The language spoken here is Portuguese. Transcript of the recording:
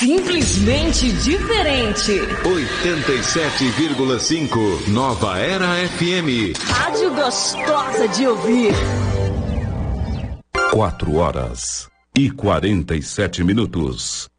Simplesmente diferente. 87,5 Nova Era FM. Rádio gostosa de ouvir. 4 horas e 47 minutos.